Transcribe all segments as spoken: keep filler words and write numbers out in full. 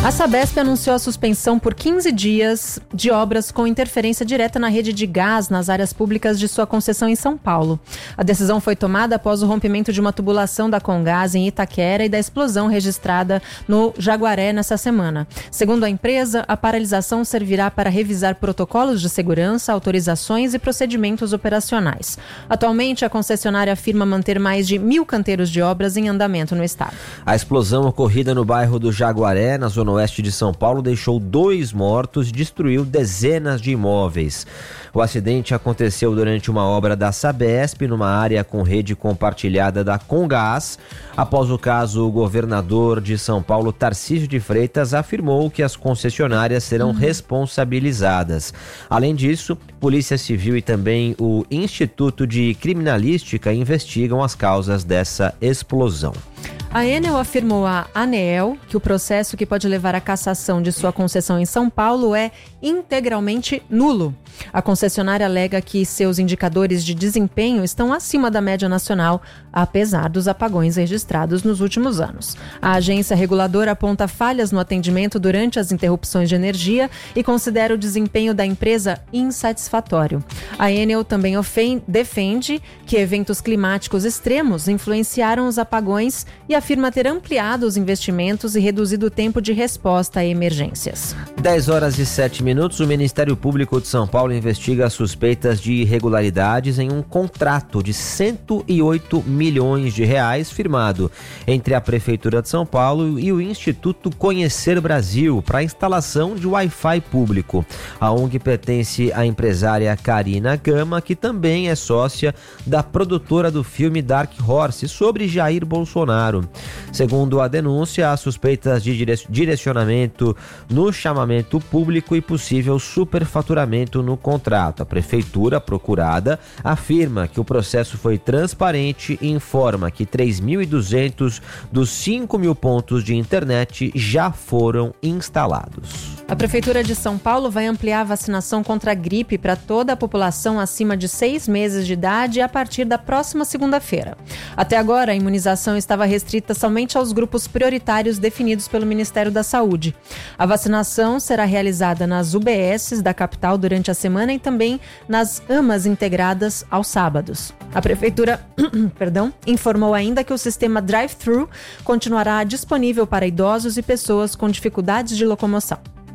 A Sabesp anunciou a suspensão por quinze dias de obras com interferência direta na rede de gás nas áreas públicas de sua concessão em São Paulo. A decisão foi tomada após o rompimento de uma tubulação da Comgás em Itaquera e da explosão registrada no Jaguaré nessa semana. Segundo a empresa, a paralisação servirá para revisar protocolos de segurança, autorizações e procedimentos operacionais. Atualmente, a concessionária afirma manter mais de mil canteiros de obras em andamento no estado. A explosão ocorrida no bairro do Jaguaré, na zona oeste de São Paulo, deixou dois mortos e destruiu dezenas de imóveis. O acidente aconteceu durante uma obra da Sabesp, numa área com rede compartilhada da Comgás. Após o caso, o governador de São Paulo, Tarcísio de Freitas, afirmou que as concessionárias serão uhum. responsabilizadas. Além disso, Polícia Civil e também o Instituto de Criminalística investigam as causas dessa explosão. A Enel afirmou à ANEEL que o processo que pode levar à cassação de sua concessão em São Paulo é integralmente nulo. A concessionária alega que seus indicadores de desempenho estão acima da média nacional, apesar dos apagões registrados nos últimos anos. A agência reguladora aponta falhas no atendimento durante as interrupções de energia e considera o desempenho da empresa insatisfatório. A Enel também ofende, defende que eventos climáticos extremos influenciaram os apagões e afirma ter ampliado os investimentos e reduzido o tempo de resposta a emergências. dez horas e sete minutos, o Ministério Público de São Paulo investiga suspeitas de irregularidades em um contrato de cento e oito milhões de reais firmado entre a Prefeitura de São Paulo e o Instituto Conhecer Brasil para a instalação de Wi-Fi público. A O N G pertence à empresária Karina Gama, que também é sócia da produtora do filme Dark Horse sobre Jair Bolsonaro. Segundo a denúncia, há suspeitas de direcionamento no chamamento público e possível superfaturamento no contrato. A prefeitura procurada afirma que o processo foi transparente e informa que três mil e duzentos dos cinco mil pontos de internet já foram instalados. A Prefeitura de São Paulo vai ampliar a vacinação contra a gripe para toda a população acima de seis meses de idade a partir da próxima segunda-feira. Até agora, a imunização estava restrita somente aos grupos prioritários definidos pelo Ministério da Saúde. A vacinação será realizada nas U B Ss da capital durante a semana e também nas AMAs integradas aos sábados. A Prefeitura perdão, informou ainda que o sistema drive-thru continuará disponível para idosos e pessoas com dificuldades de locomoção.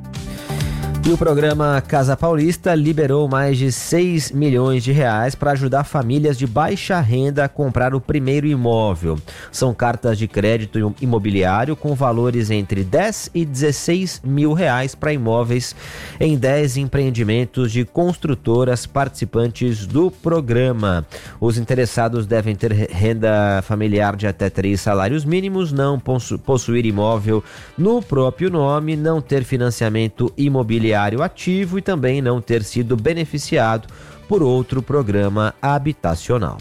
E o programa Casa Paulista liberou mais de seis milhões de reais para ajudar famílias de baixa renda a comprar o primeiro imóvel. São cartas de crédito imobiliário com valores entre dez e dezesseis mil reais para imóveis em dez empreendimentos de construtoras participantes do programa. Os interessados devem ter renda familiar de até três salários mínimos, não possu- possuir imóvel no próprio nome, não ter financiamento imobiliário ativo e também não ter sido beneficiado por outro programa habitacional.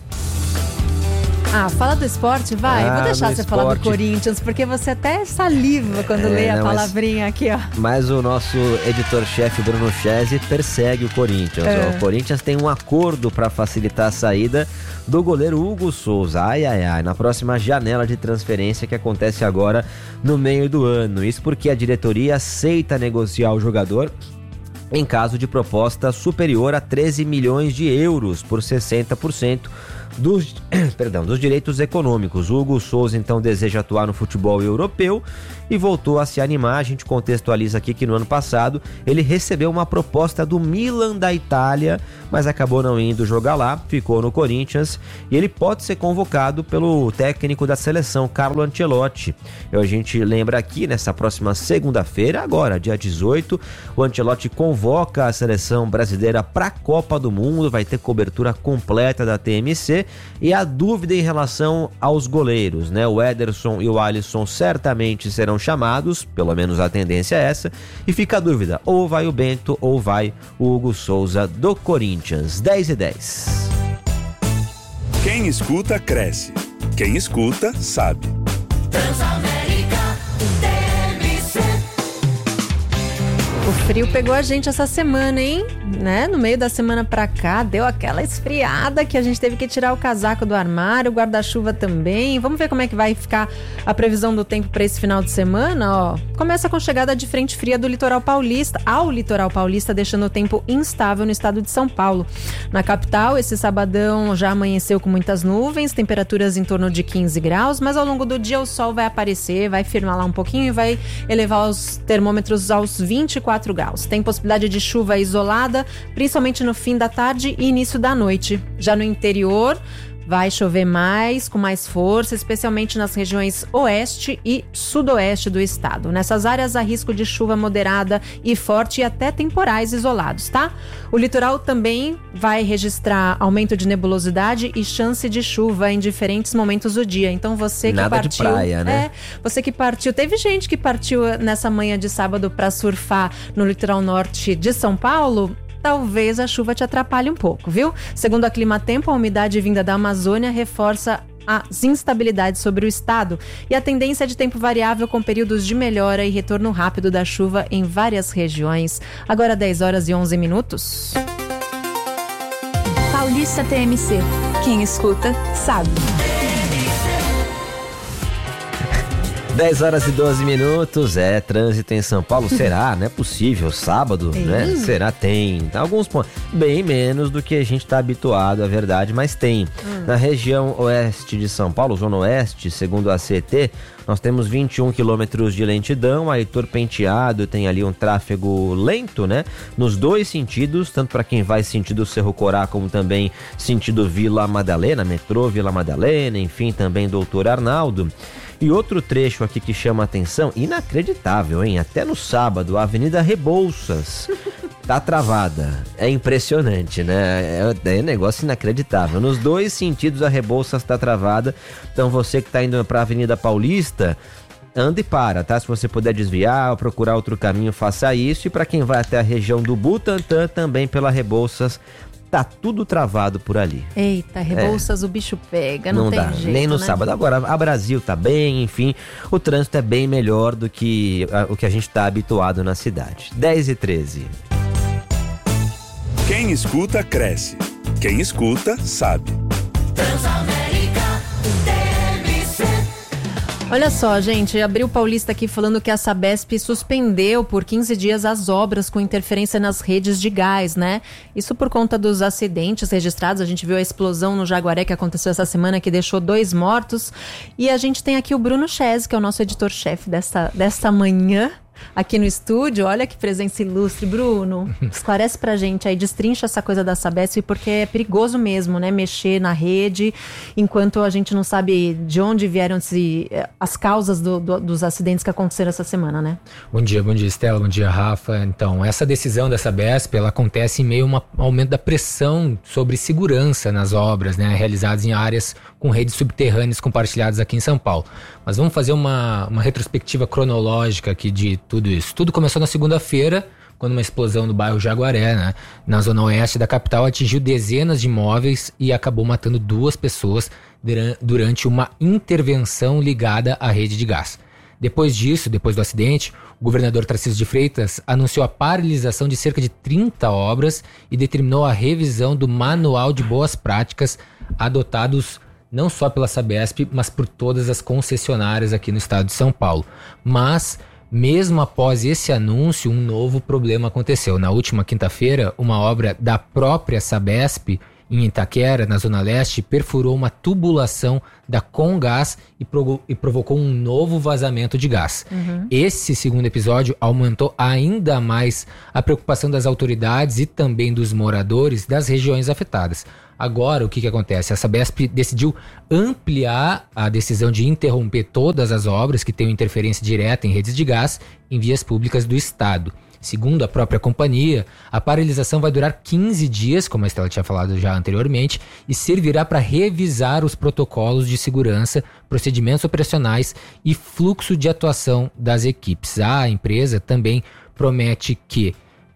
Ah, fala do esporte, vai. Ah, Vou deixar você esporte. falar do Corinthians, porque você até saliva quando é, lê a não, palavrinha mas, aqui, ó. Mas o nosso editor-chefe Bruno Chesi persegue o Corinthians. É. Ó. O Corinthians tem um acordo para facilitar a saída do goleiro Hugo Souza. Ai, ai, ai. Na próxima janela de transferência que acontece agora no meio do ano. Isso porque a diretoria aceita negociar o jogador em caso de proposta superior a treze milhões de euros por sessenta por cento dos, perdão, dos direitos econômicos. O Hugo Souza então deseja atuar no futebol europeu e voltou a se animar. A gente contextualiza aqui que no ano passado ele recebeu uma proposta do Milan da Itália, mas acabou não indo jogar lá, ficou no Corinthians e ele pode ser convocado pelo técnico da seleção, Carlo Ancelotti. E a gente lembra aqui, nessa próxima segunda-feira, agora, dia dezoito, o Ancelotti convoca a seleção brasileira para a Copa do Mundo, vai ter cobertura completa da T M C. E a dúvida em relação aos goleiros, né? O Ederson e o Alisson certamente serão chamados, pelo menos a tendência é essa, e fica a dúvida, ou vai o Bento ou vai o Hugo Souza do Corinthians. dez e dez. Quem escuta, cresce. Quem escuta, sabe. O frio pegou a gente essa semana, hein? Né? No meio da semana pra cá, deu aquela esfriada que a gente teve que tirar o casaco do armário, o guarda-chuva também. Vamos ver como é que vai ficar a previsão do tempo para esse final de semana, ó. Começa com chegada de frente fria do litoral paulista, ao litoral paulista, deixando o tempo instável no estado de São Paulo. Na capital, esse sabadão já amanheceu com muitas nuvens, temperaturas em torno de quinze graus, mas ao longo do dia o sol vai aparecer, vai firmar lá um pouquinho e vai elevar os termômetros aos vinte e quatro graus. Tem possibilidade de chuva isolada, principalmente no fim da tarde e início da noite. Já no interior, vai chover mais, com mais força, especialmente nas regiões oeste e sudoeste do estado. Nessas áreas há risco de chuva moderada e forte e até temporais isolados, tá? O litoral também vai registrar aumento de nebulosidade e chance de chuva em diferentes momentos do dia. Então você que Nada partiu... de praia, né? É, você que partiu... Teve gente que partiu nessa manhã de sábado para surfar no litoral norte de São Paulo. Talvez a chuva te atrapalhe um pouco, viu? Segundo a Climatempo, a umidade vinda da Amazônia reforça as instabilidades sobre o estado e a tendência é de tempo variável com períodos de melhora e retorno rápido da chuva em várias regiões. Agora dez horas e onze minutos. Paulista T M C. Quem escuta, sabe. dez horas e doze minutos, é, trânsito em São Paulo, será? Não é possível, sábado, tem. né? Será? Tem. Alguns pontos, bem menos do que a gente está habituado, é verdade, mas tem. Hum. Na região oeste de São Paulo, zona oeste, segundo a C E T, nós temos vinte e um quilômetros de lentidão, Heitor Penteado tem ali um tráfego lento, né? Nos dois sentidos, tanto para quem vai sentido Cerro Corá, como também sentido Vila Madalena, metrô Vila Madalena, enfim, também Doutor Arnaldo. E outro trecho aqui que chama a atenção, inacreditável, hein? Até no sábado, a Avenida Rebouças tá travada. É impressionante, né? É, é negócio inacreditável. Nos dois sentidos a Rebouças tá travada. Então você que tá indo pra Avenida Paulista, anda e para, tá? Se você puder desviar ou procurar outro caminho, faça isso. E para quem vai até a região do Butantã, também pela Rebouças, tá tudo travado por ali. Eita, Rebouças, é. O bicho pega, não, não tem dá, jeito, nem no né? sábado. Agora, a Brasil tá bem, enfim, o trânsito é bem melhor do que a, o que a gente tá habituado na cidade. dez e treze. Quem escuta, cresce. Quem escuta, sabe. Olha só, gente, abriu Paulista aqui falando que a Sabesp suspendeu por quinze dias as obras com interferência nas redes de gás, né? Isso por conta dos acidentes registrados. A gente viu a explosão no Jaguaré que aconteceu essa semana, que deixou dois mortos. E a gente tem aqui o Bruno Chese, que é o nosso editor-chefe desta, desta manhã, aqui no estúdio. Olha que presença ilustre, Bruno. Esclarece pra gente aí, destrincha essa coisa da Sabesp, porque é perigoso mesmo, né? Mexer na rede, enquanto a gente não sabe de onde vieram se, as causas do, do, dos acidentes que aconteceram essa semana, né? Bom dia, bom dia, Estela, bom dia, Rafa. Então, essa decisão da Sabesp, ela acontece em meio a um aumento da pressão sobre segurança nas obras, né? Realizadas em áreas com redes subterrâneas compartilhadas aqui em São Paulo. Mas vamos fazer uma, uma retrospectiva cronológica aqui de tudo isso. Tudo começou na segunda-feira, quando uma explosão no bairro Jaguaré, né, na zona oeste da capital, atingiu dezenas de imóveis e acabou matando duas pessoas durante uma intervenção ligada à rede de gás. Depois disso, depois do acidente, o governador Tarcísio de Freitas anunciou a paralisação de cerca de trinta obras e determinou a revisão do manual de boas práticas adotados não só pela Sabesp, mas por todas as concessionárias aqui no estado de São Paulo. Mas, mesmo após esse anúncio, um novo problema aconteceu. Na última quinta-feira, uma obra da própria Sabesp, em Itaquera, na Zona Leste, perfurou uma tubulação da Comgás e, pro- e provocou um novo vazamento de gás. Uhum. Esse segundo episódio aumentou ainda mais a preocupação das autoridades e também dos moradores das regiões afetadas. Agora, o que, que acontece? A Sabesp decidiu ampliar a decisão de interromper todas as obras que tenham interferência direta em redes de gás em vias públicas do estado. Segundo a própria companhia, a paralisação vai durar quinze dias, como a Estela tinha falado já anteriormente, e servirá para revisar os protocolos de segurança, procedimentos operacionais e fluxo de atuação das equipes. A empresa também promete que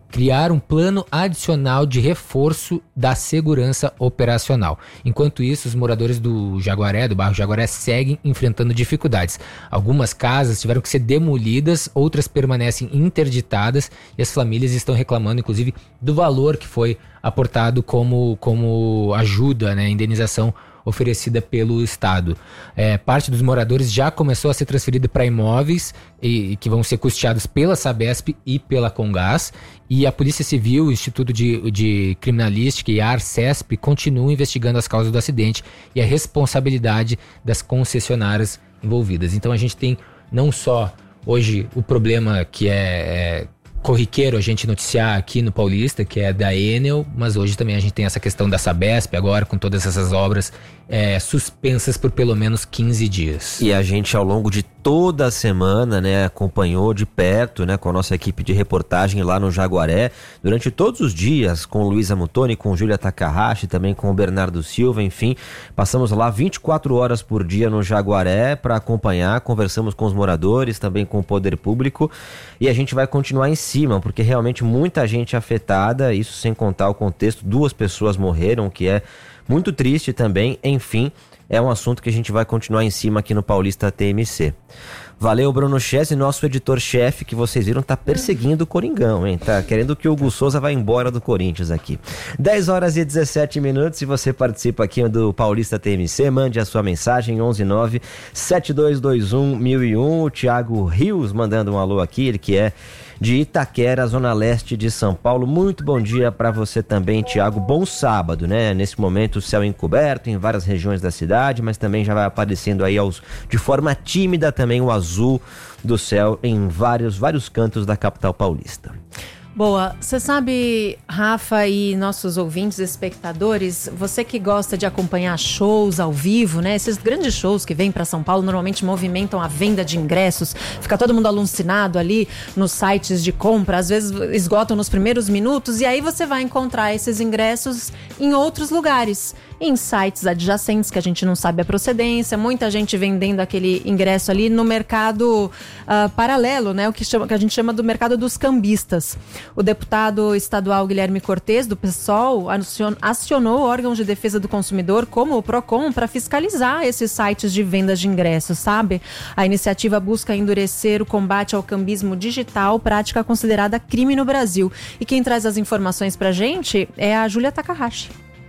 criar um plano adicional de reforço da segurança operacional. Enquanto isso, os moradores do Jaguaré, do bairro Jaguaré, seguem enfrentando dificuldades. Algumas casas tiveram que ser demolidas, outras permanecem interditadas e as famílias estão reclamando, inclusive, do valor que foi aportado como, como ajuda, né, indenização oferecida pelo Estado. É, parte dos moradores já começou a ser transferida para imóveis e, e que vão ser custeados pela Sabesp e pela Comgás, e a Polícia Civil, o Instituto de, de Criminalística e a Arcesp continuam investigando as causas do acidente e a responsabilidade das concessionárias envolvidas. Então a gente tem não só hoje o problema que é, é corriqueiro a gente noticiar aqui no Paulista, que é da Enel, mas hoje também a gente tem essa questão da Sabesp agora, com todas essas obras é, suspensas por pelo menos quinze dias. E a gente, ao longo de toda a semana, né, acompanhou de perto, né, com a nossa equipe de reportagem lá no Jaguaré, durante todos os dias, com Luísa Mutoni, com Júlia Takahashi, também com o Bernardo Silva, enfim, passamos lá vinte e quatro horas por dia no Jaguaré para acompanhar, conversamos com os moradores, também com o poder público, e a gente vai continuar em cima, porque realmente muita gente afetada, isso sem contar o contexto, duas pessoas morreram, que é muito triste também, enfim, é um assunto que a gente vai continuar em cima aqui no Paulista T M C. Valeu, Bruno Chese, nosso editor-chefe, que vocês viram, tá perseguindo o Coringão, hein? Tá querendo que o Hugo Souza vá embora do Corinthians aqui. dez horas e dezessete minutos, se você participa aqui do Paulista T M C, mande a sua mensagem, onze nove sete dois dois um mil e um. O Thiago Rios mandando um alô aqui, ele que é de Itaquera, zona leste de São Paulo. Muito bom dia para você também, Thiago. Bom sábado, né? Nesse momento o céu encoberto em várias regiões da cidade, mas também já vai aparecendo aí aos, de forma tímida também o azul do céu em vários, vários cantos da capital paulista. Boa, você sabe, Rafa e nossos ouvintes, espectadores, você que gosta de acompanhar shows ao vivo, né? Esses grandes shows que vêm para São Paulo normalmente movimentam a venda de ingressos, fica todo mundo alucinado ali nos sites de compra, às vezes esgotam nos primeiros minutos e aí você vai encontrar esses ingressos em outros lugares, em sites adjacentes que a gente não sabe a procedência, muita gente vendendo aquele ingresso ali no mercado uh, paralelo, né? O que, chama, que a gente chama do mercado dos cambistas. O deputado estadual Guilherme Cortes, do PSOL, acionou órgãos de defesa do consumidor, como o Procon, para fiscalizar esses sites de vendas de ingressos, sabe? A iniciativa busca endurecer o combate ao cambismo digital, prática considerada crime no Brasil. E quem traz as informações pra gente é a Júlia Takahashi.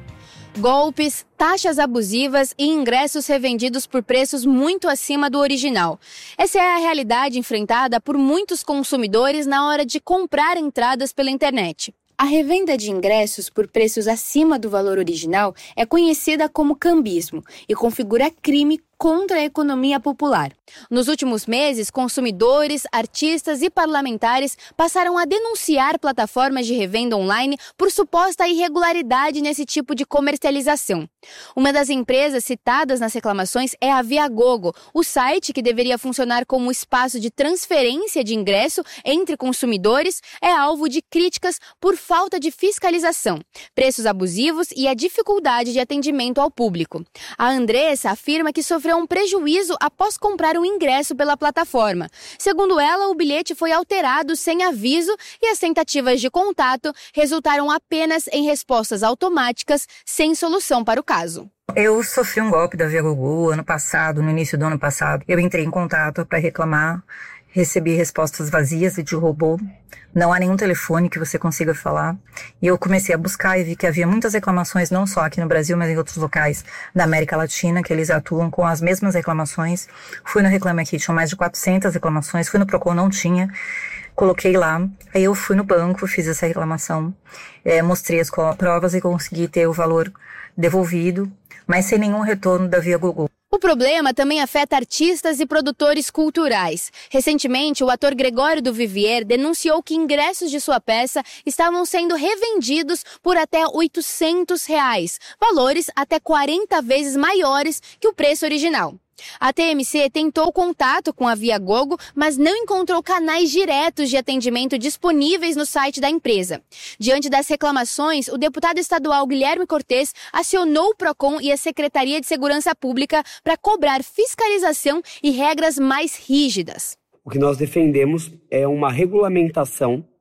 Golpes, taxas abusivas e ingressos revendidos por preços muito acima do original. Essa é a realidade enfrentada por muitos consumidores na hora de comprar entradas pela internet. A revenda de ingressos por preços acima do valor original é conhecida como cambismo e configura crime contra a economia popular. Nos últimos meses, consumidores, artistas e parlamentares passaram a denunciar plataformas de revenda online por suposta irregularidade nesse tipo de comercialização. Uma das empresas citadas nas reclamações é a Viagogo, o site que deveria funcionar como espaço de transferência de ingresso entre consumidores é alvo de críticas por falta de fiscalização, preços abusivos e a dificuldade de atendimento ao público. A Andressa afirma que sofreu um prejuízo após comprar o ingresso pela plataforma. Segundo ela, o bilhete foi alterado sem aviso e as tentativas de contato resultaram apenas em respostas automáticas sem solução para o caso. Eu sofri um golpe da Viagogo ano passado, no início do ano passado. Eu entrei em contato para reclamar, recebi respostas vazias e de robô. Não há nenhum telefone que você consiga falar. E eu comecei a buscar e vi que havia muitas reclamações, não só aqui no Brasil, mas em outros locais da América Latina, que eles atuam com as mesmas reclamações. Fui no Reclame Aqui, tinham mais de quatrocentas reclamações. Fui no Procon, não tinha. Coloquei lá. Aí eu fui no banco, fiz essa reclamação. É, mostrei as provas e consegui ter o valor devolvido, mas sem nenhum retorno da Viagogo. O problema também afeta artistas e produtores culturais. Recentemente, o ator Gregório do Vivier denunciou que ingressos de sua peça estavam sendo revendidos por até oitocentos reais, valores até quarenta vezes maiores que o preço original. A T M C tentou contato com a Viagogo, mas não encontrou canais diretos de atendimento disponíveis no site da empresa. Diante das reclamações, o deputado estadual Guilherme Cortes acionou o Procon e a Secretaria de Segurança Pública para cobrar fiscalização e regras mais rígidas. O que nós defendemos é uma regulamentação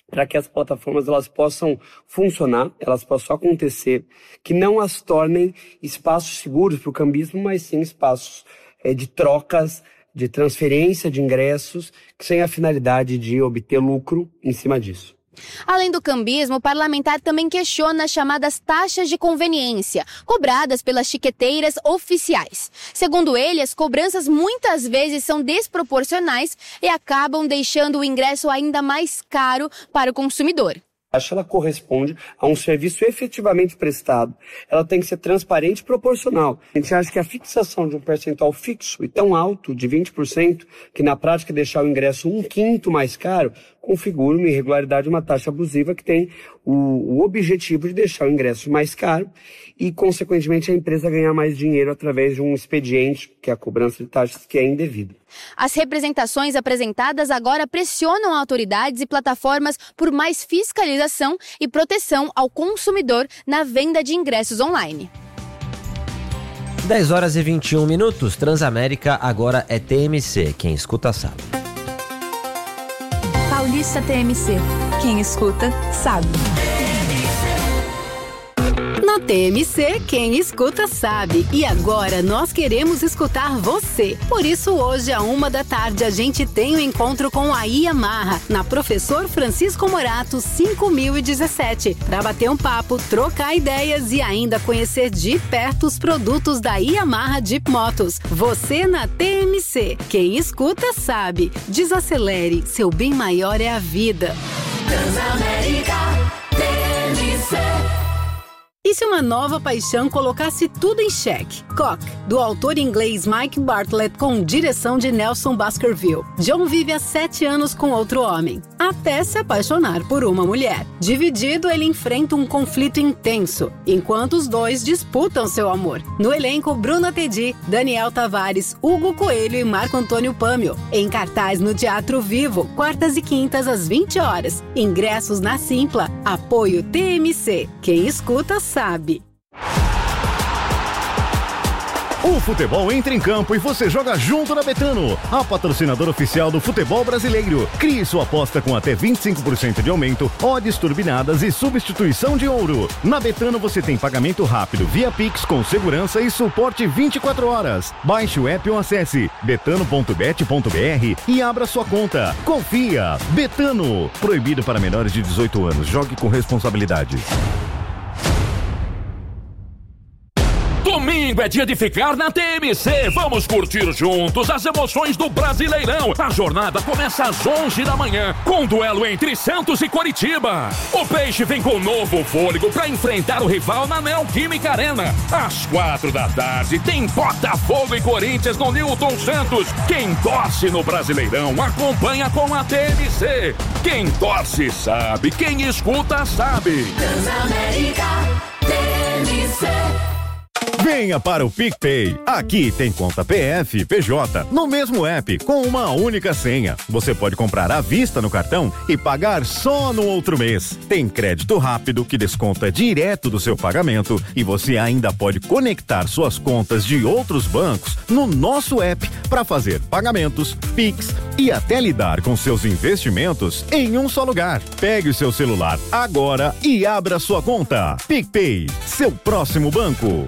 para que as plataformas elas possam funcionar, elas possam acontecer, que não as tornem espaços seguros para o cambismo, mas sim espaços é, de trocas, de transferência de ingressos, que sem a finalidade de obter lucro em cima disso. Além do cambismo, o parlamentar também questiona as chamadas taxas de conveniência, cobradas pelas tiqueteiras oficiais. Segundo ele, as cobranças muitas vezes são desproporcionais e acabam deixando o ingresso ainda mais caro para o consumidor. A taxa ela corresponde a um serviço efetivamente prestado. Ela tem que ser transparente e proporcional. A gente acha que a fixação de um percentual fixo e tão alto, de vinte por cento, que na prática deixar o ingresso um quinto mais caro, configura uma irregularidade, uma taxa abusiva que tem o, o objetivo de deixar o ingresso mais caro e, consequentemente, a empresa ganhar mais dinheiro através de um expediente, que é a cobrança de taxas, que é indevida. As representações apresentadas agora pressionam autoridades e plataformas por mais fiscalização e proteção ao consumidor na venda de ingressos online. dez horas e vinte e um minutos, Transamérica agora é T M C, quem escuta sabe. Paulista T M C. Quem escuta, sabe. Na T M C, quem escuta sabe. E agora nós queremos escutar você. Por isso, hoje, à uma da tarde, a gente tem o um encontro com a Yamaha, na Professor Francisco Morato, cinco mil e dezessete, para bater um papo, trocar ideias e ainda conhecer de perto os produtos da Yamaha Jeep Motos. Você na T M C. Quem escuta sabe. Desacelere, seu bem maior é a vida. Transamérica T M C. E se uma nova paixão colocasse tudo em xeque? Cock, do autor inglês Mike Bartlett, com direção de Nelson Baskerville. John vive há sete anos com outro homem, até se apaixonar por uma mulher. Dividido, ele enfrenta um conflito intenso, enquanto os dois disputam seu amor. No elenco, Bruna Tedi, Daniel Tavares, Hugo Coelho e Marco Antônio Pâmio. Em cartaz no Teatro Vivo, quartas e quintas às vinte horas. Ingressos na Simpla. Apoio T M C. Quem escuta sabe. O futebol entra em campo e você joga junto na Betano, a patrocinadora oficial do futebol brasileiro. Crie sua aposta com até vinte e cinco por cento de aumento, odds turbinadas e substituição de ouro. Na Betano você tem pagamento rápido via Pix com segurança e suporte vinte e quatro horas. Baixe o app ou acesse betano ponto bet ponto br e abra sua conta. Confia! Betano. Proibido para menores de dezoito anos. Jogue com responsabilidade. Domingo é dia de ficar na T M C. Vamos curtir juntos as emoções do Brasileirão. A jornada começa às onze da manhã, com um duelo entre Santos e Coritiba. O Peixe vem com novo fôlego para enfrentar o rival na Neoquímica Arena. Às quatro da tarde tem Botafogo e Corinthians no Newton Santos. Quem torce no Brasileirão acompanha com a T M C. Quem torce sabe, quem escuta sabe. Transamérica T M C. Venha para o PicPay. Aqui tem conta P F e P J no mesmo app, com uma única senha. Você pode comprar à vista no cartão e pagar só no outro mês. Tem crédito rápido que desconta direto do seu pagamento e você ainda pode conectar suas contas de outros bancos no nosso app para fazer pagamentos, Pix e até lidar com seus investimentos em um só lugar. Pegue o seu celular agora e abra sua conta. PicPay, seu próximo banco.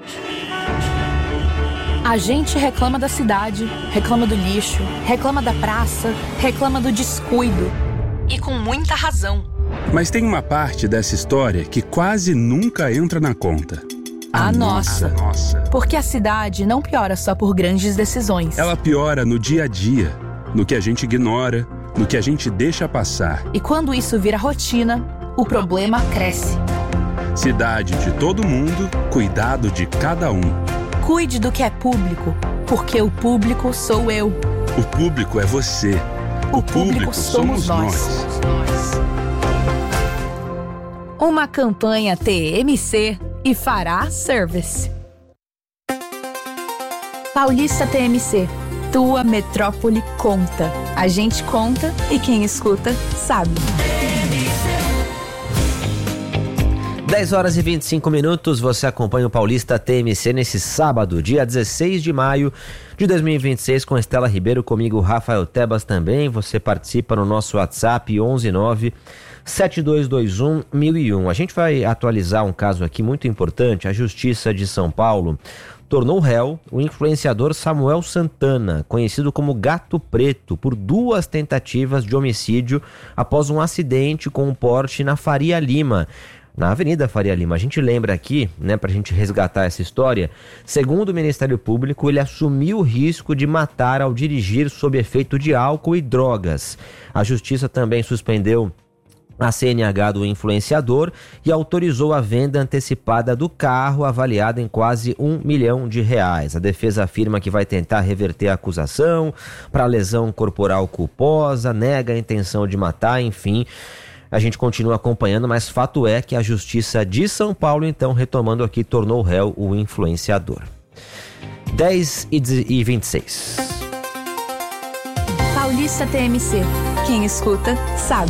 A gente reclama da cidade, reclama do lixo, reclama da praça, reclama do descuido. E com muita razão. Mas tem uma parte dessa história que quase nunca entra na conta. A, a nossa. nossa. Porque a cidade não piora só por grandes decisões. Ela piora no dia a dia, no que a gente ignora, no que a gente deixa passar. E quando isso vira rotina, o problema cresce. Cidade de todo mundo, cuidado de cada um. Cuide do que é público, porque o público sou eu. O público é você. O, o público, público somos, somos nós. nós. Uma campanha T M C e Fará Service. Paulista T M C. Tua metrópole conta. A gente conta e quem escuta sabe. dez horas e vinte e cinco minutos, você acompanha o Paulista T M C nesse sábado, dia dezesseis de maio de dois mil e vinte e seis, com Estela Ribeiro, comigo Rafael Tebas também. Você participa no nosso WhatsApp onze nove sete dois dois um mil e um. A gente vai atualizar um caso aqui muito importante. A Justiça de São Paulo tornou réu o influenciador Samuel Santana, conhecido como Gato Preto, por duas tentativas de homicídio após um acidente com um Porsche na Faria Lima, na Avenida Faria Lima. A gente lembra aqui, né, pra gente resgatar essa história, segundo o Ministério Público, ele assumiu o risco de matar ao dirigir sob efeito de álcool e drogas. A Justiça também suspendeu a C N H do influenciador e autorizou a venda antecipada do carro, avaliada em quase um milhão de reais. A defesa afirma que vai tentar reverter a acusação para lesão corporal culposa, nega a intenção de matar, enfim. A gente continua acompanhando, mas fato é que a Justiça de São Paulo, então, retomando aqui, tornou réu o influenciador. dez e vinte e seis. Paulista T M C. Quem escuta, sabe.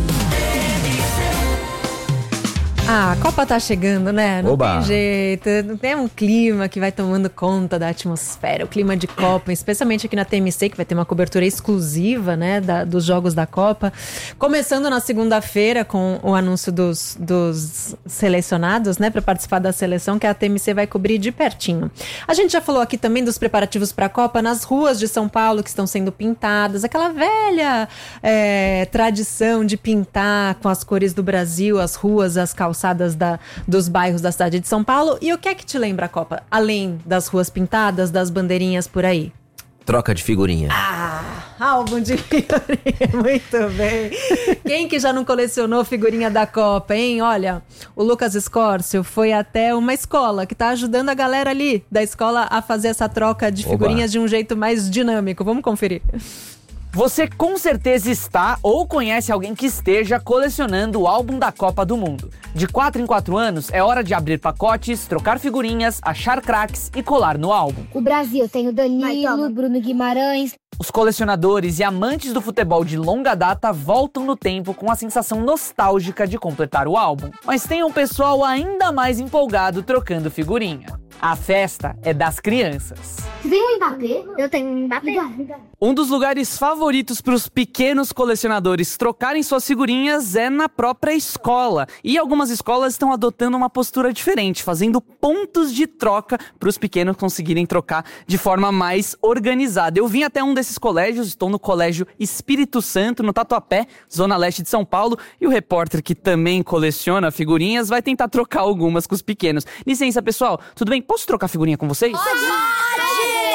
Ah, a Copa tá chegando, né? Não Oba. tem jeito. Tem um clima que vai tomando conta da atmosfera. O clima de Copa, especialmente aqui na T M C, que vai ter uma cobertura exclusiva, né, da, dos jogos da Copa. Começando na segunda-feira com o anúncio dos, dos selecionados, né, para participar da seleção, que a T M C vai cobrir de pertinho. A gente já falou aqui também dos preparativos para a Copa nas ruas de São Paulo, que estão sendo pintadas. Aquela velha é, tradição de pintar com as cores do Brasil, as ruas, as calçadas Da, dos bairros da cidade de São Paulo. E o que é que te lembra a Copa? Além das ruas pintadas, das bandeirinhas por aí? Troca de figurinha. Ah, álbum de figurinha. Muito bem. Quem que já não colecionou figurinha da Copa, hein? Olha, o Lucas Escórcio foi até uma escola que tá ajudando a galera ali da escola a fazer essa troca de figurinhas Oba. de um jeito mais dinâmico. Vamos conferir. Você com certeza está ou conhece alguém que esteja colecionando o álbum da Copa do Mundo. De quatro em quatro anos, é hora de abrir pacotes, trocar figurinhas, achar craques e colar no álbum. O Brasil tem o Danilo, Bruno Guimarães. Os colecionadores e amantes do futebol de longa data voltam no tempo com a sensação nostálgica de completar o álbum. Mas tem um pessoal ainda mais empolgado trocando figurinha. A festa é das crianças. Você tem um Mbappé? Eu tenho um Mbappé. Um dos lugares favoritos para os pequenos colecionadores trocarem suas figurinhas é na própria escola. E algumas escolas estão adotando uma postura diferente, fazendo pontos de troca para os pequenos conseguirem trocar de forma mais organizada. Eu vim até um desses colégios, estou no Colégio Espírito Santo, no Tatuapé, zona leste de São Paulo, e o repórter, que também coleciona figurinhas, vai tentar trocar algumas com os pequenos. Licença, pessoal, tudo bem? Posso trocar figurinha com vocês? Pode!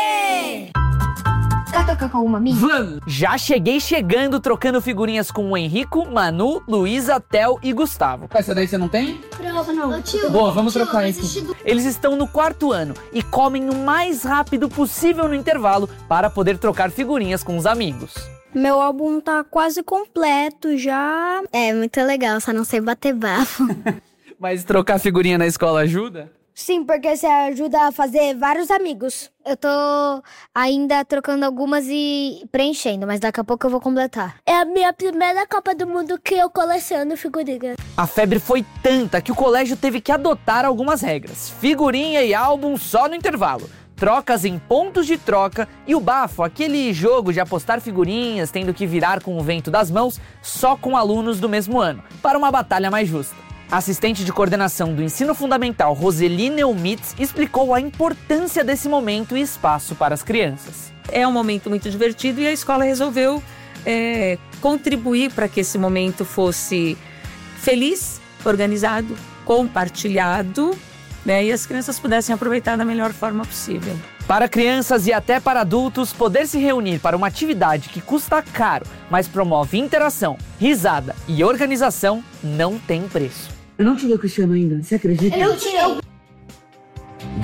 Quer trocar com alguma minha? Vamos! Já cheguei chegando, trocando figurinhas com o Henrico, Manu, Luísa, Theo e Gustavo. Essa daí você não tem? Não, não. Tio, Boa, vamos tio, trocar isso. Eles estão no quarto ano e comem o mais rápido possível no intervalo para poder trocar figurinhas com os amigos. Meu álbum tá quase completo já. É, muito legal, só não sei bater bafo. Mas trocar figurinha na escola ajuda? Sim, porque você ajuda a fazer vários amigos. Eu tô ainda trocando algumas e preenchendo, mas daqui a pouco eu vou completar. É a minha primeira Copa do Mundo que eu coleciono figurinha. A febre foi tanta que o colégio teve que adotar algumas regras. Figurinha e álbum só no intervalo. Trocas em pontos de troca e o bafo, aquele jogo de apostar figurinhas, tendo que virar com o vento das mãos, só com alunos do mesmo ano, para uma batalha mais justa. A assistente de coordenação do ensino fundamental, Roseli Neumitz, explicou a importância desse momento e espaço para as crianças. É um momento muito divertido e a escola resolveu é, contribuir para que esse momento fosse feliz, organizado, compartilhado, né, e as crianças pudessem aproveitar da melhor forma possível. Para crianças e até para adultos, poder se reunir para uma atividade que custa caro, mas promove interação, risada e organização, não tem preço. Eu não tirei o Cristiano ainda, você acredita? Eu tirei.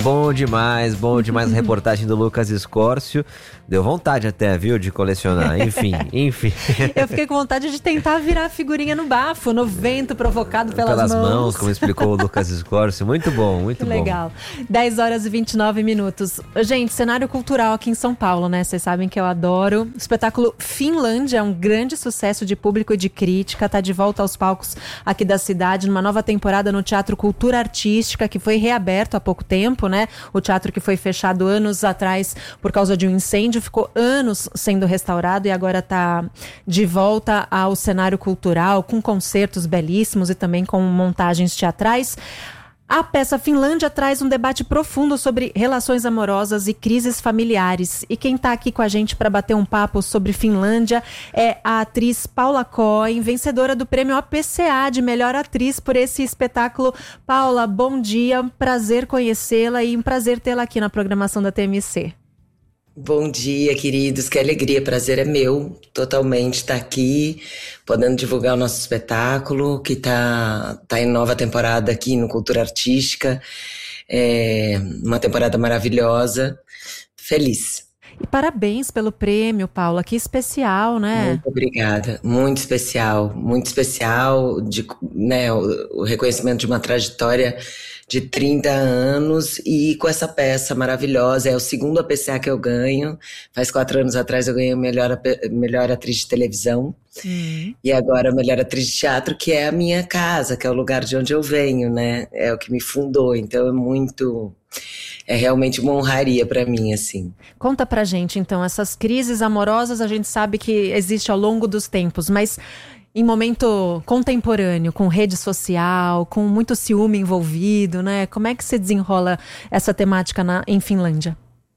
Bom demais, bom demais a reportagem do Lucas Escórcio. Deu vontade até, viu, de colecionar. Enfim, enfim. Eu fiquei com vontade de tentar virar figurinha no bafo, no vento provocado pelas, pelas mãos. mãos. mãos, como explicou o Lucas Escórcio. Muito bom, muito que bom. Legal. dez horas e vinte e nove minutos. Gente, cenário cultural aqui em São Paulo, né? Vocês sabem que eu adoro. O espetáculo Finlândia é um grande sucesso de público e de crítica. Tá de volta aos palcos aqui da cidade, numa nova temporada no Teatro Cultura Artística, que foi reaberto há pouco tempo, né? O teatro que foi fechado anos atrás por causa de um incêndio, ficou anos sendo restaurado e agora está de volta ao cenário cultural, com concertos belíssimos e também com montagens teatrais. A peça Finlândia traz um debate profundo sobre relações amorosas e crises familiares. E quem está aqui com a gente para bater um papo sobre Finlândia é a atriz Paula Cohen, vencedora do prêmio A P C A de melhor atriz por esse espetáculo. Paula, bom dia, um prazer conhecê-la e um prazer tê-la aqui na programação da T M C. Bom dia, queridos, que alegria, prazer é meu, totalmente estar aqui, podendo divulgar o nosso espetáculo, que está tá em nova temporada aqui no Cultura Artística, é uma temporada maravilhosa, feliz. E parabéns pelo prêmio, Paula, que especial, né? Muito obrigada, muito especial, muito especial, de, né, o, o reconhecimento de uma trajetória de trinta anos e com essa peça maravilhosa. É o segundo A P C A que eu ganho. Faz quatro anos atrás eu ganhei a melhor, melhor atriz de televisão. Uhum. E agora a melhor atriz de teatro, que é a minha casa, que é o lugar de onde eu venho, né? É o que me fundou. Então é muito... É realmente uma honraria pra mim, assim. Conta pra gente, então, essas crises amorosas a gente sabe que existe ao longo dos tempos, mas... em momento contemporâneo, com rede social, com muito ciúme envolvido, né? Como é que se desenrola essa temática na, em Finlândia?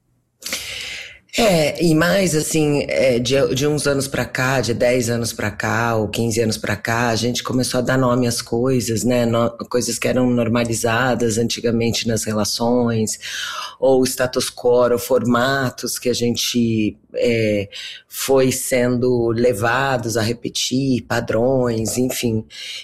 É, e mais assim, é, de, de uns anos pra cá, de dez anos pra cá, ou quinze anos pra cá, a gente começou a dar nome às coisas, né? No, coisas que eram normalizadas antigamente nas relações, ou status quo, ou formatos que a gente é, foi sendo levados a repetir, padrões, enfim.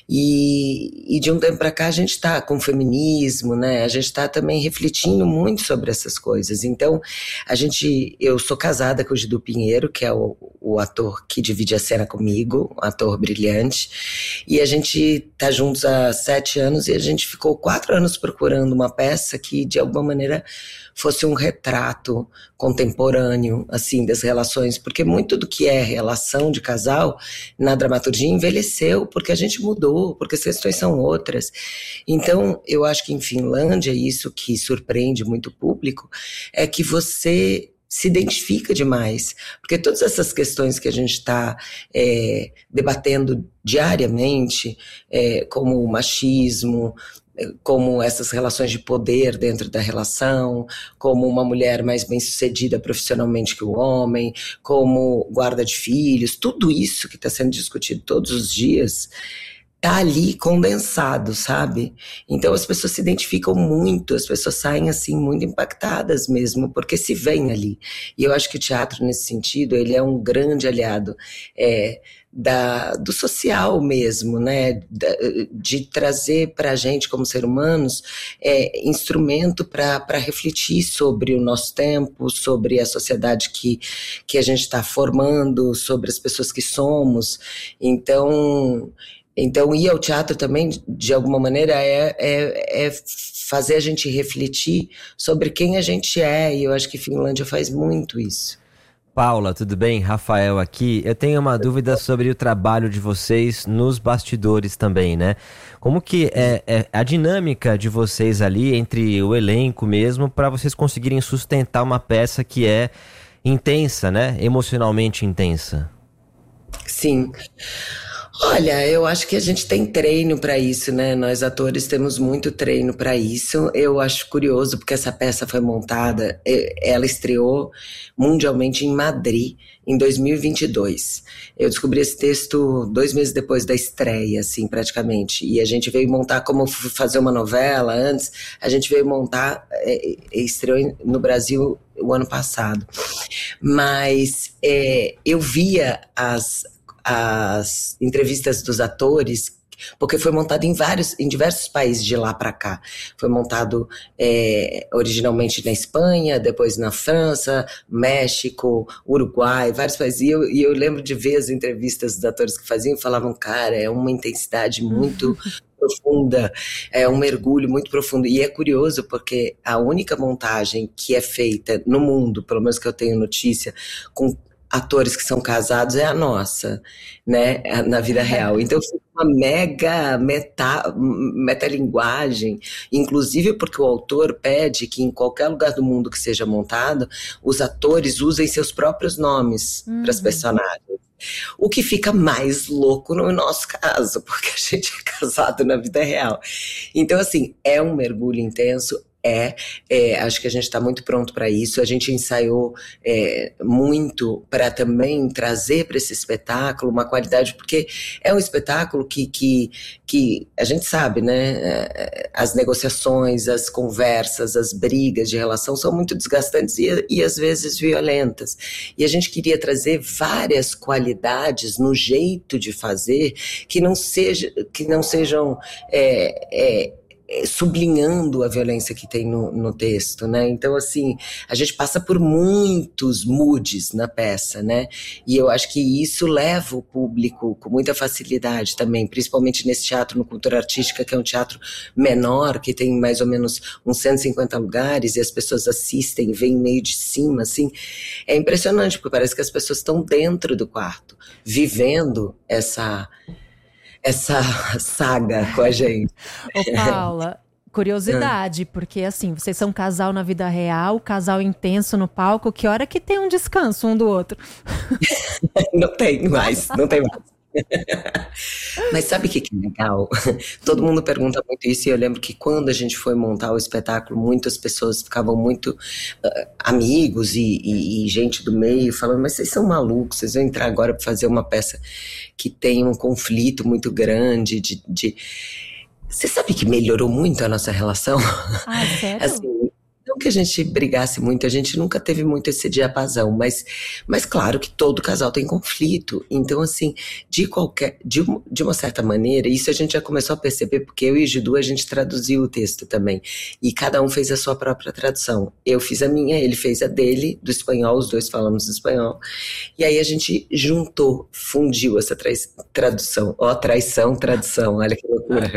E, e de um tempo pra cá a gente tá com o feminismo, né? A gente tá também refletindo muito sobre essas coisas. Então, a gente... Eu sou casada com o Gidu Pinheiro, que é o, o ator que divide a cena comigo, um ator brilhante. E a gente tá juntos há sete anos e a gente ficou quatro anos procurando uma peça que, de alguma maneira, fosse um retrato contemporâneo, assim, das relações. Porque muito do que é relação de casal na dramaturgia envelheceu, porque a gente mudou, porque as questões são outras. Então, eu acho que em Finlândia, isso que surpreende muito o público, é que você... se identifica demais, porque todas essas questões que a gente está é, debatendo diariamente, é, como o machismo, como essas relações de poder dentro da relação, como uma mulher mais bem-sucedida profissionalmente que o homem, como guarda de filhos, tudo isso que está sendo discutido todos os dias, tá ali condensado, sabe? Então as pessoas se identificam muito, as pessoas saem assim muito impactadas mesmo, porque se veem ali. E eu acho que o teatro, nesse sentido, ele é um grande aliado é, da, do social mesmo, né? Da, de trazer pra gente, como ser humanos, é, instrumento para refletir sobre o nosso tempo, sobre a sociedade que, que a gente está formando, sobre as pessoas que somos. Então... Então, ir ao teatro também, de alguma maneira, é, é, é fazer a gente refletir sobre quem a gente é, e eu acho que Finlândia faz muito isso. Paula, tudo bem? Rafael aqui. Eu tenho uma dúvida sobre o trabalho de vocês nos bastidores também, né? Como que é, é a dinâmica de vocês ali entre o elenco mesmo, para vocês conseguirem sustentar uma peça que é intensa, né? Emocionalmente intensa. Sim. Olha, eu acho que a gente tem treino para isso, né? Nós atores temos muito treino para isso. Eu acho curioso porque essa peça foi montada, ela estreou mundialmente em Madrid em dois mil e vinte e dois. Eu descobri esse texto dois meses depois da estreia, assim, praticamente. E a gente veio montar, como fazer uma novela antes, a gente veio montar, é, estreou no Brasil o ano passado. Mas é, eu via as... as entrevistas dos atores porque foi montado em vários, em diversos países de lá para cá. Foi montado é, originalmente na Espanha, depois na França, México, Uruguai, vários países. E eu, e eu lembro de ver as entrevistas dos atores que faziam e falavam, cara, é uma intensidade muito profunda, é um mergulho muito profundo. E é curioso porque a única montagem que é feita no mundo, pelo menos que eu tenho notícia, com atores que são casados é a nossa, né, na vida real. Então foi uma mega meta, metalinguagem, inclusive porque o autor pede que em qualquer lugar do mundo que seja montado, os atores usem seus próprios nomes uhum. para os personagens. O que fica mais louco no nosso caso, porque a gente é casado na vida real. Então, assim, é um mergulho intenso. É, é, acho que a gente está muito pronto para isso. A gente ensaiou é, muito para também trazer para esse espetáculo uma qualidade, porque é um espetáculo que, que, que a gente sabe, né? As negociações, as conversas, as brigas de relação são muito desgastantes e, e às vezes violentas. E a gente queria trazer várias qualidades no jeito de fazer que não, seja, que não sejam... É, é, sublinhando a violência que tem no, no texto, né? Então, assim, a gente passa por muitos moods na peça, né? E eu acho que isso leva o público com muita facilidade também, principalmente nesse teatro no Cultura Artística, que é um teatro menor, que tem mais ou menos uns cento e cinquenta lugares, e as pessoas assistem, veem meio de cima, assim. É impressionante, porque parece que as pessoas estão dentro do quarto, vivendo essa... essa saga com a gente. Ô, Paula, curiosidade, porque assim, vocês são casal na vida real, casal intenso no palco, que hora que tem um descanso um do outro? Não tem mais, não tem mais. Mas sabe o que, que é legal? Todo mundo pergunta muito isso, e eu lembro que quando a gente foi montar o espetáculo, muitas pessoas ficavam muito uh, amigos e, e, e gente do meio falando, mas vocês são malucos, vocês vão entrar agora para fazer uma peça que tem um conflito muito grande de, de... Você sabe que melhorou muito a nossa relação? Ah, sério? Assim, não que a gente brigasse muito, a gente nunca teve muito esse diapasão, mas, mas claro que todo casal tem conflito. Então, assim, de qualquer, de, de uma certa maneira, isso a gente já começou a perceber, porque eu e o Gidu, a gente traduziu o texto também, e cada um fez a sua própria tradução. Eu fiz a minha, ele fez a dele, do espanhol, os dois falamos espanhol, e aí a gente juntou, fundiu essa tra tradução, ó, traição, tradução, olha que loucura.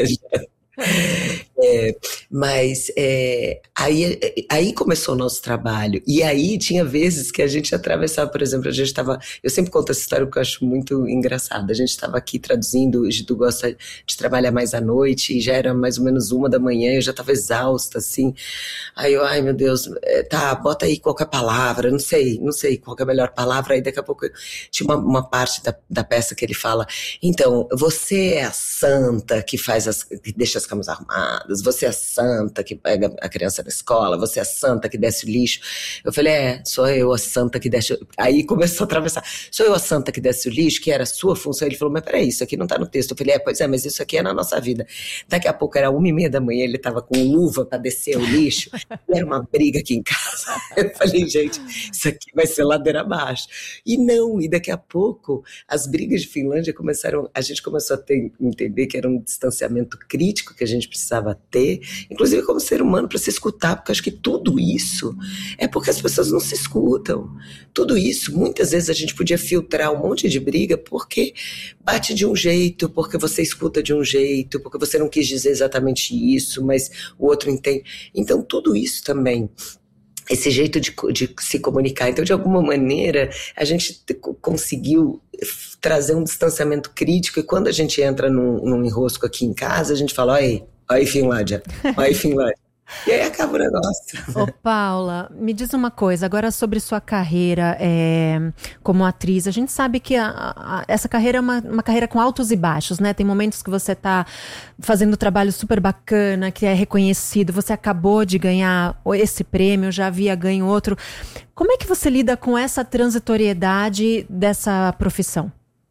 É, mas é, aí, aí começou o nosso trabalho, e aí tinha vezes que a gente atravessava, por exemplo, a gente estava, eu sempre conto essa história porque eu acho muito engraçada, a gente estava aqui traduzindo, o Gidu gosta de trabalhar mais à noite, e já era mais ou menos uma da manhã, eu já estava exausta, assim, aí eu, ai meu Deus, tá, bota aí qualquer palavra, não sei, não sei qual que é a melhor palavra, aí daqui a pouco tinha uma, uma parte da, da peça que ele fala, então, você é a santa que faz as, que deixa as camas arrumadas, você é a santa que pega a criança na escola, você é a santa que desce o lixo. Eu falei, é, sou eu a santa que desce... Aí começou a atravessar, sou eu a santa que desce o lixo, que era a sua função. Ele falou, mas peraí, isso aqui não tá no texto. Eu falei, é, pois é, mas isso aqui é na nossa vida. Daqui a pouco era uma e meia da manhã, ele tava com luva pra descer o lixo, e era uma briga aqui em casa. Eu falei, gente, isso aqui vai ser ladeira abaixo. E não, e daqui a pouco, as brigas de Finlândia começaram, a gente começou a ter, entender que era um distanciamento crítico que a gente precisava ter, inclusive como ser humano, para se escutar, porque acho que tudo isso é porque as pessoas não se escutam. Tudo isso, muitas vezes a gente podia filtrar um monte de briga porque bate de um jeito, porque você escuta de um jeito, porque você não quis dizer exatamente isso, mas o outro entende. Então tudo isso também, esse jeito de, de se comunicar. Então, de alguma maneira, a gente conseguiu trazer um distanciamento crítico, e quando a gente entra num, num enrosco aqui em casa, a gente fala, olha aí, Finlândia, olha aí, Finlândia. E aí acaba o negócio. Ô, Paula, me diz uma coisa, agora sobre sua carreira é, como atriz. A gente sabe que a, a, essa carreira é uma, uma carreira com altos e baixos, né? Tem momentos que você tá fazendo um trabalho super bacana, que é reconhecido. Você acabou de ganhar esse prêmio, já havia ganho outro. Como é que você lida com essa transitoriedade dessa profissão?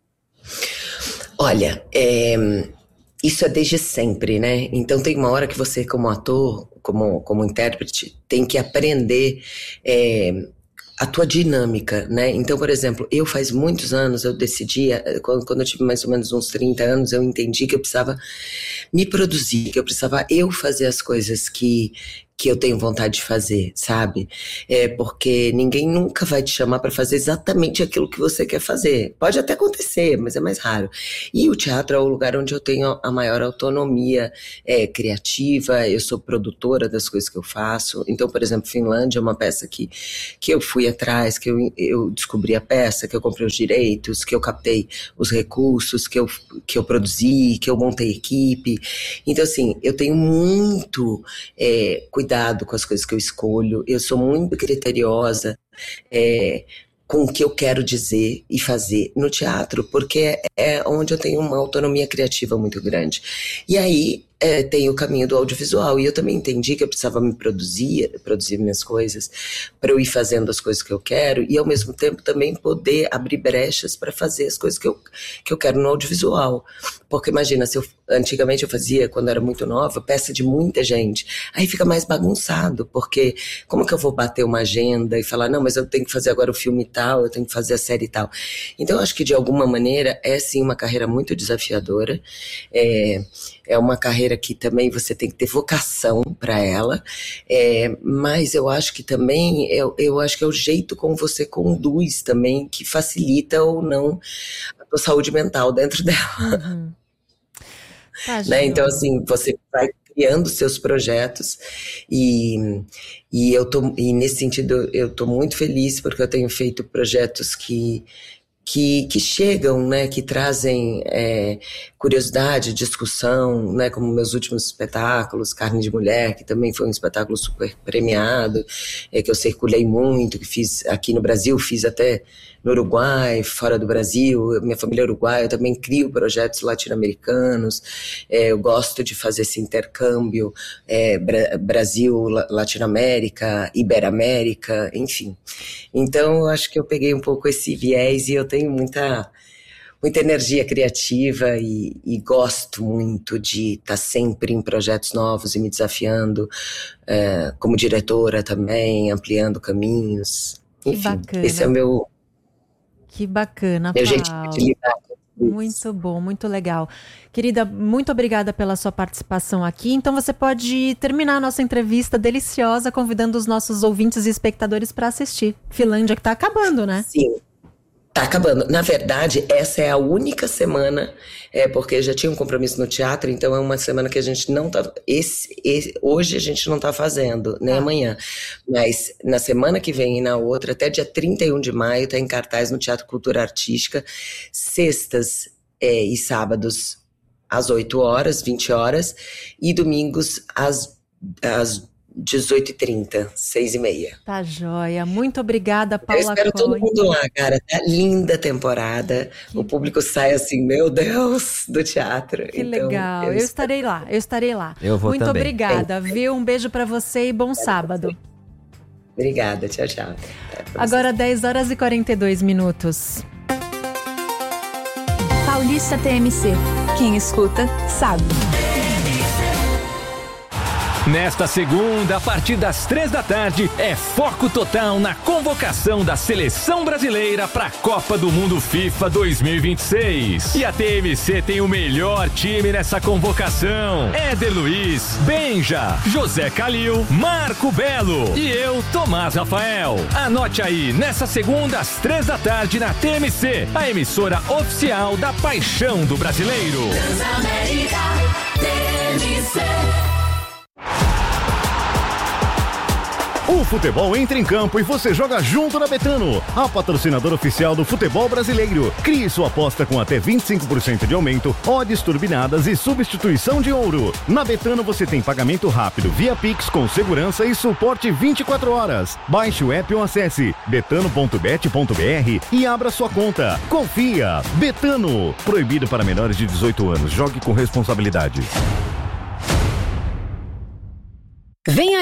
Olha, é... isso é desde sempre, né? Então tem uma hora que você, como ator, como, como intérprete, tem que aprender é, a tua dinâmica, né? Então, por exemplo, eu faz muitos anos, eu decidi, quando, quando eu tive mais ou menos uns trinta anos, eu entendi que eu precisava me produzir, que eu precisava eu fazer as coisas que, que eu tenho vontade de fazer, sabe? É porque ninguém nunca vai te chamar para fazer exatamente aquilo que você quer fazer. Pode até acontecer, mas é mais raro. E o teatro é o lugar onde eu tenho a maior autonomia é, criativa, eu sou produtora das coisas que eu faço. Então, por exemplo, Finlândia é uma peça que, que eu fui atrás, que eu, eu descobri a peça, que eu comprei os direitos, que eu captei os recursos, que eu, que eu produzi, que eu montei equipe. Então, assim, eu tenho muito é, cuidado com as coisas que eu escolho, eu sou muito criteriosa é, com o que eu quero dizer e fazer no teatro, porque é onde eu tenho uma autonomia criativa muito grande. E aí é, tem o caminho do audiovisual, e eu também entendi que eu precisava me produzir, produzir minhas coisas, para eu ir fazendo as coisas que eu quero, e ao mesmo tempo também poder abrir brechas para fazer as coisas que eu, que eu quero no audiovisual. Porque imagina, se eu, antigamente eu fazia, quando eu era muito nova, peça de muita gente, aí fica mais bagunçado, porque como que eu vou bater uma agenda e falar, não, mas eu tenho que fazer agora o filme tal, eu tenho que fazer a série tal. Então eu acho que de alguma maneira é sim uma carreira muito desafiadora, é, é uma carreira que também você tem que ter vocação para ela, é, mas eu acho que também, eu, eu acho que é o jeito como você conduz também que facilita ou não a tua saúde mental dentro dela. Uhum. Tá, né? Então, assim, você vai criando seus projetos e, e, eu tô, e nesse sentido eu estou muito feliz porque eu tenho feito projetos que Que, que chegam, né, que trazem é, curiosidade, discussão, né, como meus últimos espetáculos, Carne de Mulher, que também foi um espetáculo super premiado, é, que eu circulei muito, que fiz aqui no Brasil, fiz até no Uruguai, fora do Brasil, minha família é uruguaia, eu também crio projetos latino-americanos, é, eu gosto de fazer esse intercâmbio é, Bra- Brasil, Latinoamérica, Iberamérica, enfim. Então, eu acho que eu peguei um pouco esse viés e eu tenho muita, muita energia criativa e, e gosto muito de estar sempre em projetos novos e me desafiando, é, como diretora também, ampliando caminhos. Enfim, que bacana. Esse é o meu... Que bacana, Meu jeito Paula. de lidar com isso. Muito bom, muito legal. Querida, muito obrigada pela sua participação aqui. Então você pode terminar a nossa entrevista deliciosa convidando os nossos ouvintes e espectadores para assistir. Finlândia que tá acabando, né? Sim. Tá acabando. Na verdade, essa é a única semana, é, porque já tinha um compromisso no teatro, então é uma semana que a gente não tá... Esse, esse, hoje a gente não tá fazendo, nem ah. amanhã. Mas na semana que vem e na outra, até dia trinta e um de maio, tá em cartaz no Teatro Cultura Artística, sextas é, e sábados às oito horas, vinte horas, e domingos às, às dezoito e trinta, seis e meia. Tá joia. Muito obrigada, Paula. Eu espero Cohen. todo mundo lá, cara. Tá linda temporada. Que... O público sai assim, meu Deus, do teatro. Que então, legal. Eu, eu estarei lá, eu estarei lá. Eu vou Muito também. obrigada, viu? Um beijo pra você e bom sábado. Obrigada, tchau, tchau. Agora dez horas e quarenta e dois minutos. Paulista T M C. Quem escuta, sabe. Nesta segunda, a partir das três da tarde, é foco total na convocação da Seleção Brasileira para a Copa do Mundo FIFA dois mil e vinte e seis. E a T M C tem o melhor time nessa convocação. Éder Luiz, Benja, José Calil, Marco Belo e eu, Tomás Rafael. Anote aí, nessa segunda, às três da tarde, na T M C, a emissora oficial da paixão do brasileiro. Transamérica, T M C. O futebol entra em campo e você joga junto na Betano, a patrocinadora oficial do futebol brasileiro. Crie sua aposta com até vinte e cinco por cento de aumento, odds turbinadas e substituição de ouro. Na Betano você tem pagamento rápido via Pix com segurança e suporte vinte e quatro horas. Baixe o app ou acesse betano ponto bet ponto br e abra sua conta. Confia! Betano. Proibido para menores de dezoito anos. Jogue com responsabilidade. Vem aí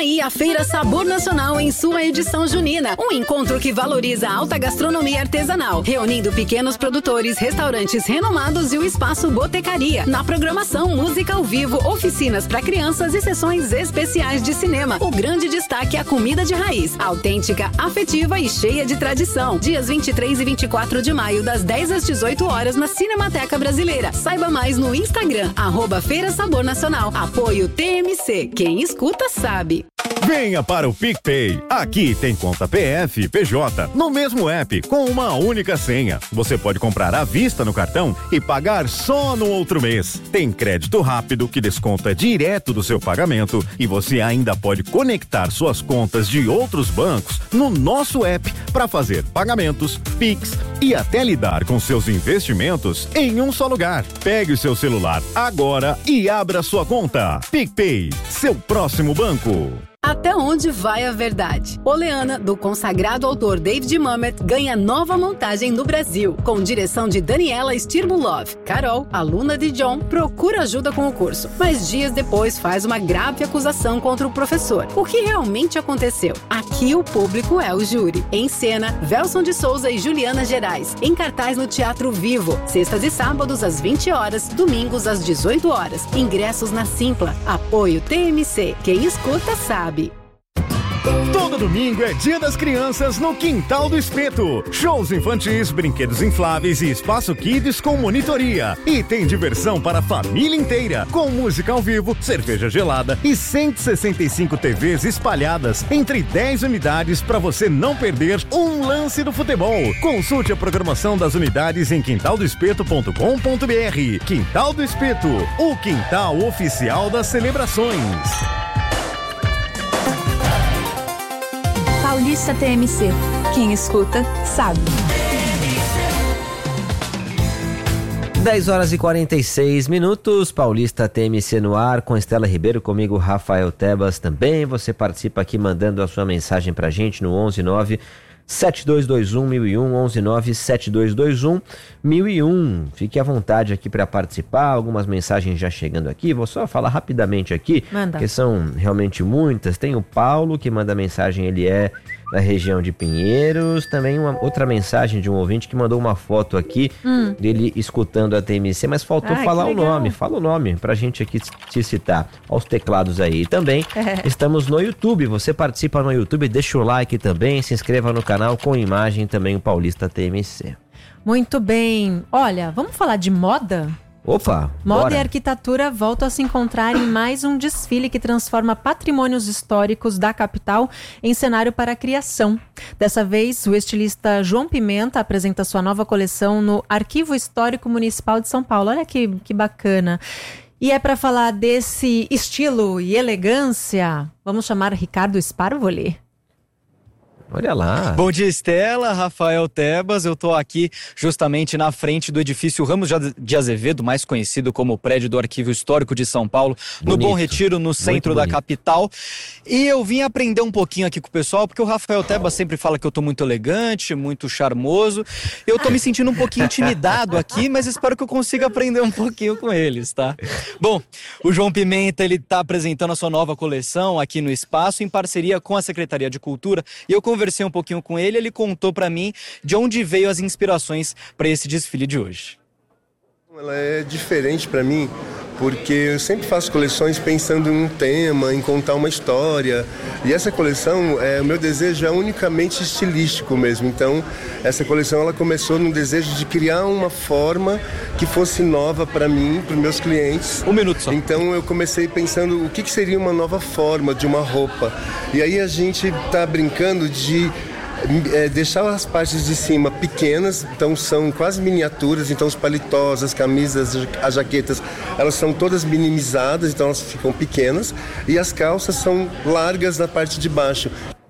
aí a Feira Sabor Nacional em sua edição junina. Um encontro que valoriza a alta gastronomia artesanal, reunindo pequenos produtores, restaurantes renomados e o espaço Botecaria. Na programação, música ao vivo, oficinas para crianças e sessões especiais de cinema. O grande destaque é a comida de raiz, autêntica, afetiva e cheia de tradição. Dias vinte e três e vinte e quatro de maio, das dez às dezoito horas, na Cinemateca Brasileira. Saiba mais no Instagram, arroba Feira Sabor Nacional. Apoio T M C. Quem escuta sabe. Venha para o PicPay. Aqui tem conta P F e P J no mesmo app, com uma única senha. Você pode comprar à vista no cartão e pagar só no outro mês. Tem crédito rápido que desconta direto do seu pagamento e você ainda pode conectar suas contas de outros bancos no nosso app para fazer pagamentos, Pix e até lidar com seus investimentos em um só lugar. Pegue o seu celular agora e abra sua conta. PicPay, seu próximo banco. Até onde vai a verdade? Oleana, do consagrado autor David Mamet, ganha nova montagem no Brasil, com direção de Daniela Stirmulov. Carol, aluna de John, procura ajuda com o curso, mas dias depois faz uma grave acusação contra o professor. O que realmente aconteceu? Aqui o público é o júri. Em cena, Velson de Souza e Juliana Gerais. Em cartaz no Teatro Vivo, sextas e sábados às vinte horas, domingos às dezoito horas. Ingressos na Simpla. Apoio T M C. Quem escuta sabe. Todo domingo é Dia das Crianças no Quintal do Espeto. Shows infantis, brinquedos infláveis e espaço kids com monitoria. E tem diversão para a família inteira, com música ao vivo, cerveja gelada e cento e sessenta e cinco T Vs espalhadas entre dez unidades para você não perder um lance do futebol. Consulte a programação das unidades em quintal do espeto ponto com ponto b r. Quintal do Espeto, o quintal oficial das celebrações. Paulista T M C. Quem escuta, sabe. dez horas e quarenta e seis minutos, Paulista T M C no ar, com Estela Ribeiro, comigo Rafael Tebas também. Você participa aqui mandando a sua mensagem pra gente no onze nove sete dois dois um mil e um, onze nove sete dois dois um mil e um. Fique à vontade aqui para participar, algumas mensagens já chegando aqui, vou só falar rapidamente aqui, Manda. que são realmente muitas. Tem o Paulo que manda mensagem, ele é da região de Pinheiros. Também uma outra mensagem de um ouvinte que mandou uma foto aqui hum. dele escutando a T M C, mas faltou Ai, falar o nome. Fala o nome pra gente aqui te citar. Olha os teclados aí. Também é. estamos no YouTube. Você participa no YouTube, deixa o like também, se inscreva no canal com imagem também, o Paulista T M C. Muito bem. Olha, vamos falar de moda? Opa, Moda bora. e arquitetura voltam a se encontrar em mais um desfile que transforma patrimônios históricos da capital em cenário para a criação. Dessa vez, o estilista João Pimenta apresenta sua nova coleção no Arquivo Histórico Municipal de São Paulo. Olha que, que bacana. E é para falar desse estilo e elegância, vamos chamar Ricardo Sparvoli. Olha lá. Bom dia, Estela, Rafael Tebas. Eu tô aqui justamente na frente do edifício Ramos de Azevedo, mais conhecido como o prédio do Arquivo Histórico de São Paulo, bonito. No Bom Retiro, no centro da capital. E eu vim aprender um pouquinho aqui com o pessoal, porque o Rafael Tebas sempre fala que eu tô muito elegante, muito charmoso. Eu tô me sentindo um pouquinho intimidado aqui, mas espero que eu consiga aprender um pouquinho com eles, tá? Bom, o João Pimenta, ele tá apresentando a sua nova coleção aqui no espaço, em parceria com a Secretaria de Cultura, e eu conversei um pouquinho com ele, ele contou para mim de onde veio as inspirações para esse desfile de hoje. Ela é diferente para mim porque eu sempre faço coleções pensando em um tema, em contar uma história, e essa coleção, é, o meu desejo é unicamente estilístico mesmo. Então essa coleção ela começou no desejo de criar uma forma que fosse nova para mim, para os meus clientes. Um minuto só. Então eu comecei pensando o que, que seria uma nova forma de uma roupa, e aí a gente tá brincando de É, deixar as partes de cima pequenas, então são quase miniaturas, então os paletós, as camisas, as jaquetas, elas são todas minimizadas, então elas ficam pequenas, e as calças são largas na parte de baixo.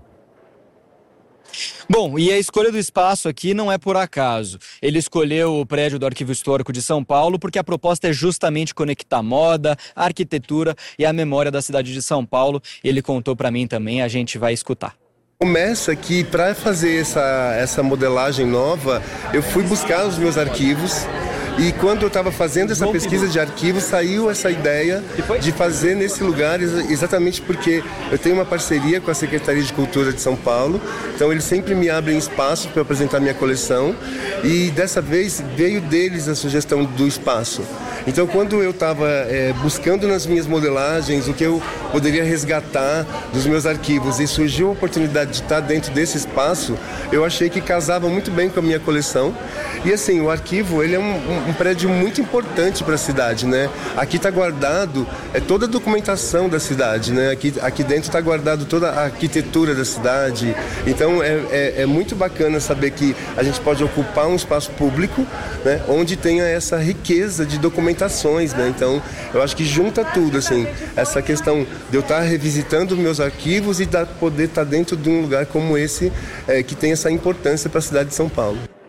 Bom, e a escolha do espaço aqui não é por acaso. Ele escolheu o prédio do Arquivo Histórico de São Paulo porque a proposta é justamente conectar moda, a arquitetura e a memória da cidade de São Paulo. Ele contou para mim também, a gente vai escutar. Começa que para fazer essa, essa modelagem nova, eu fui buscar os meus arquivos E quando eu estava fazendo essa pesquisa de arquivos, saiu essa ideia de fazer nesse lugar, exatamente porque eu tenho uma parceria com a Secretaria de Cultura de São Paulo, então eles sempre me abrem espaço para apresentar minha coleção, e dessa vez veio deles a sugestão do espaço. Então, quando eu estava é, buscando nas minhas modelagens o que eu poderia resgatar dos meus arquivos e surgiu a oportunidade de estar dentro desse espaço, eu achei que casava muito bem com a minha coleção. E assim, o arquivo, ele é um, um, um prédio muito importante para a cidade, né? Aqui está guardado é, toda a documentação da cidade, né? Aqui, aqui dentro está guardado toda a arquitetura da cidade. Então, é, é, é muito bacana saber que a gente pode ocupar um espaço público, né? Onde tenha essa riqueza de documentações, né? Então, eu acho que junta tudo, assim, essa questão de eu estar revisitando meus arquivos e da, poder estar dentro de um lugar como esse, é, que tem essa importância para a cidade de São Paulo.